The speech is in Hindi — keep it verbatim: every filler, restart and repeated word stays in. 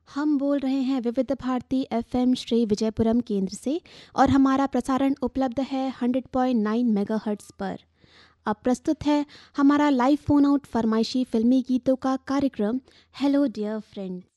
हम बोल रहे हैं विविध भारती एफएम श्री विजयपुरम केंद्र से और हमारा प्रसारण उपलब्ध है हंड्रेड पॉइंट नाइन मेगाहर्ट्ज़ पर। अब प्रस्तुत है हमारा लाइव फोन आउट फरमाइशी फिल्मी गीतों का कार्यक्रम हेलो डियर फ्रेंड्स।